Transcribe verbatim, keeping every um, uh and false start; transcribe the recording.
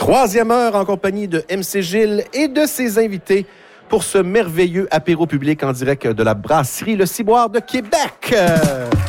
troisième heure en compagnie de M C Gilles et de ses invités pour ce merveilleux apéro public en direct de la brasserie Le Ciboire de Québec.